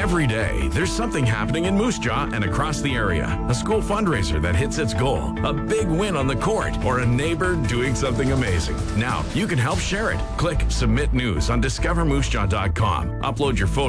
Every day, there's something happening in Moose Jaw and across the area. A school fundraiser that hits its goal, a big win on the court, or a neighbor doing something amazing. Now, you can help share it. Click Submit News on discovermoosejaw.com. Upload your photo